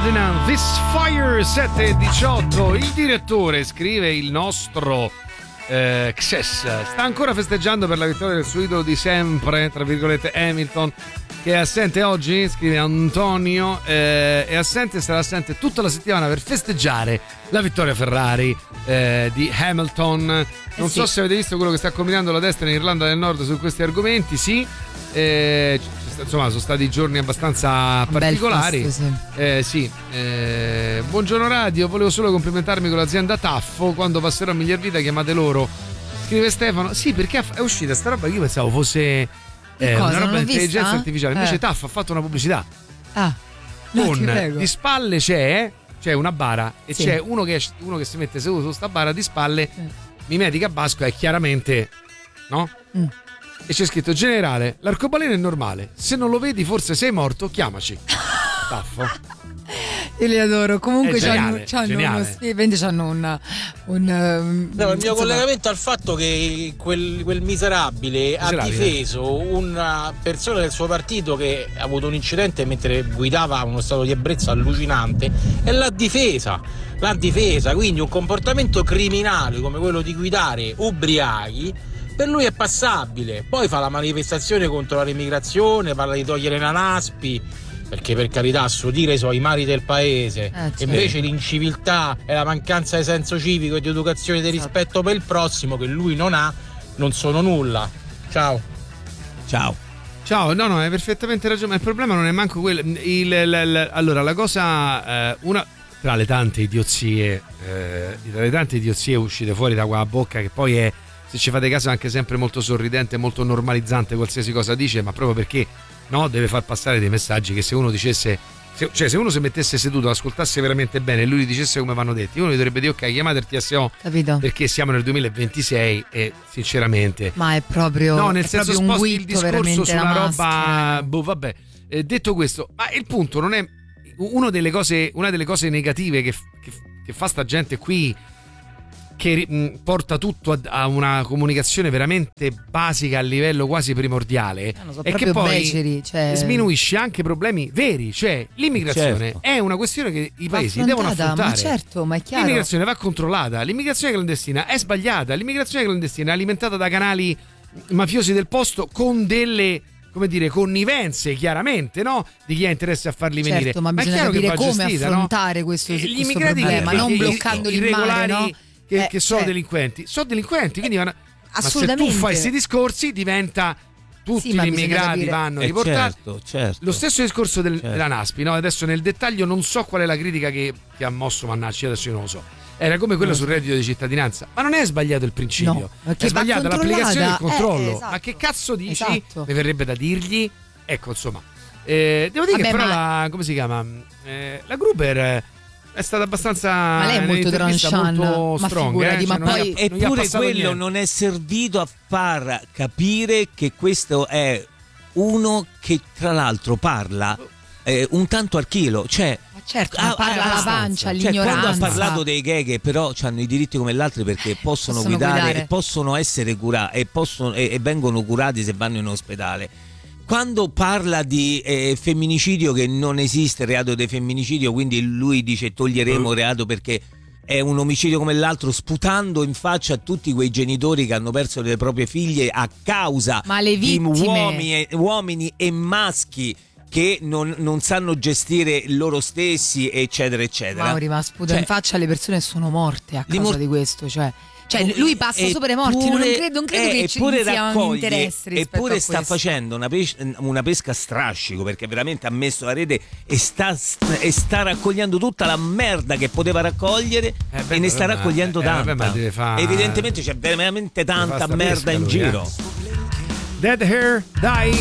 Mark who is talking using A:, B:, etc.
A: Ferdinand, This Fire 7:18. Il direttore, scrive il nostro Xes, sta ancora festeggiando per la vittoria del suo idolo di sempre, tra virgolette Hamilton, che è assente oggi, scrive Antonio, è assente e sarà assente tutta la settimana per festeggiare la vittoria Ferrari di Hamilton. Non so se avete visto quello che sta combinando la destra in Irlanda del Nord su questi argomenti. Sì, insomma sono stati giorni abbastanza particolari. Buongiorno radio, volevo solo complimentarmi con l'azienda Taffo, quando passerò a miglior vita chiamate loro, scrive Stefano. Sì, perché è uscita sta roba che io pensavo fosse una roba di intelligenza artificiale, invece Taffo ha fatto una pubblicità con di spalle c'è una bara e c'è uno che si mette seduto su sta bara di spalle, mimetica Basco, è chiaramente, no? E c'è scritto: generale, l'arcobaleno è normale, se non lo vedi forse sei morto, chiamaci. Taffo.
B: Io li adoro. Comunque
A: c'hanno
C: il mio collegamento al fatto che quel miserabile ha difeso una persona del suo partito che ha avuto un incidente mentre guidava uno stato di ebbrezza allucinante, e l'ha difesa, quindi un comportamento criminale come quello di guidare ubriachi per lui è passabile. Poi fa la manifestazione contro l'immigrazione, parla di togliere la Naspi, perché per carità, a suo dire sono i mali del paese, e invece l'inciviltà e la mancanza di senso civico e di educazione e di rispetto per il prossimo, che lui non ha, non sono nulla. Ciao, no, hai perfettamente ragione, ma il problema non è manco quello. Allora, la cosa, una tra le tante idiozie uscite fuori da qua bocca, che poi è, se ci fate caso, anche sempre molto sorridente, molto normalizzante qualsiasi cosa dice, ma proprio perché deve far passare dei messaggi che se uno dicesse, se uno si mettesse seduto, ascoltasse veramente bene e lui gli dicesse come vanno detti, uno gli dovrebbe dire: ok, chiamate il TSO, capito? Perché siamo nel 2026 e sinceramente,
B: ma è proprio,
A: nel senso,
B: proprio
A: sposti il discorso sulla roba, vabbè. Detto questo, ma il punto non è una delle cose negative che fa sta gente qui, che porta tutto a una comunicazione veramente basica a livello quasi primordiale, e che poi sminuisce anche problemi veri, cioè l'immigrazione è una questione che i paesi devono affrontare.
B: Ma è chiaro.
A: L'immigrazione va controllata, l'immigrazione clandestina è sbagliata, l'immigrazione clandestina è alimentata da canali mafiosi del posto con delle, come dire, connivenze, chiaramente, no? Di chi ha interesse a farli venire.
B: Ma bisogna capire come
A: gestita,
B: affrontare questo problema, non bloccandoli in mare, no?
A: Che sono delinquenti, quindi vanno, ma se tu fai questi discorsi diventa tutti gli immigrati vanno riportati.
D: Certo.
A: Lo stesso discorso della Naspi, no? Adesso nel dettaglio non so qual è la critica che ha mosso Mannacci, adesso io non lo so. Era come quello sul reddito di cittadinanza, ma non è sbagliato il principio, è sbagliata l'applicazione del controllo. Ma che cazzo dici? Mi verrebbe da dirgli, ecco, insomma, devo dire che però come si chiama? La Gruber è stata abbastanza,
B: ma lei è molto tranchant,
A: molto strong,
B: ma poi
D: eppure quello non è servito a far capire che questo è uno che tra l'altro parla un tanto al chilo, cioè
B: parla alla pancia, l'ignoranza.
D: Quando ha parlato dei gay che però hanno i diritti come gli altri perché possono guidare e possono essere curati e vengono curati se vanno in ospedale. Quando parla di femminicidio, che non esiste reato di femminicidio, quindi lui dice toglieremo il reato perché è un omicidio come l'altro, sputando in faccia a tutti quei genitori che hanno perso le proprie figlie a causa di uomini e maschi che non sanno gestire loro stessi, eccetera eccetera.
B: Mauri, ma sputa in faccia alle persone sono morte a causa di questo, cioè lui passa sopra i morti, non credo che ci sia un interesse rispetto
D: eppure
B: a
D: sta facendo una pesca a strascico, perché veramente ha messo la rete e sta raccogliendo tutta la merda che poteva raccogliere, e ne sta raccogliendo tanta. Evidentemente c'è veramente tanta merda in giro.
A: Dead Hair Die